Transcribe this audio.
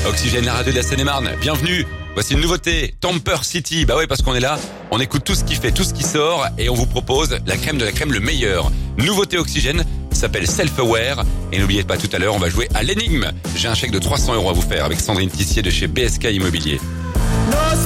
Oxygène, la radio de la Seine-et-Marne, bienvenue. Voici une nouveauté, Tamper City. Bah ouais, parce qu'on est là, on écoute tout ce qui fait, tout ce qui sort et on vous propose la crème de la crème, le meilleur. Nouveauté Oxygène, s'appelle Self-Aware. Et n'oubliez pas, tout à l'heure, on va jouer à l'énigme. J'ai un chèque de 300 € à vous faire avec Sandrine Tissier de chez BSK Immobilier.